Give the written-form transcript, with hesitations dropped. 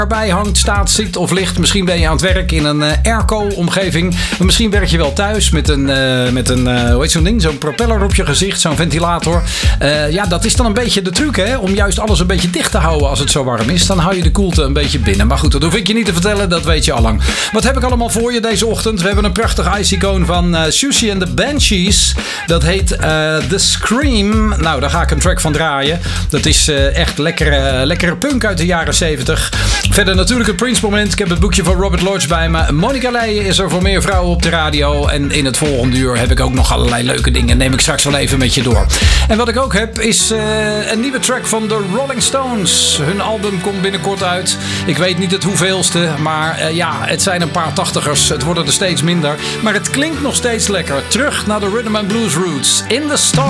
erbij hangt, staat, zit of ligt. Misschien ben je aan het werk in een airco-omgeving. Misschien werk je wel thuis met een hoe heet zo'n ding? Zo'n propeller op je gezicht, zo'n ventilator. Ja, dat is dan een beetje de truc, hè? Om juist alles een beetje dicht te houden als het zo warm is. Dan hou je de koelte een beetje binnen. Maar goed, dat hoef ik je niet te vertellen, dat weet je allang. Wat heb ik allemaal voor je deze ochtend? We hebben een prachtig ice-icoon van Siouxsie and the Banshees. Dat heet The Scream. Nou, daar ga ik een track van draaien. Dat is echt lekkere punk uit de jaren 70. Verder natuurlijk het Prince-moment. Ik heb het boekje van Robert Lodge bij me. Monica Leijen is er voor meer vrouwen op de radio. En in het volgende uur heb ik ook nog allerlei leuke dingen. Neem ik straks wel even met je door. En wat ik ook heb is een nieuwe track van de Rolling Stones. Hun album komt binnenkort uit. Ik weet niet het hoeveelste. Maar ja, het zijn een paar tachtigers. Het worden er steeds minder. Maar het klinkt nog steeds lekker. Terug naar de Rhythm and Blues Roots. In the Stars.